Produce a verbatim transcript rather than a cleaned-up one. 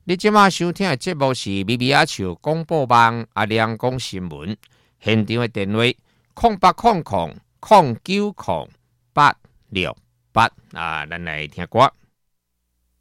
你即马收听的节目是咪咪阿笑广播网阿亮讲新闻，现场的电话空八空空空九空八六八啊，咱来听歌。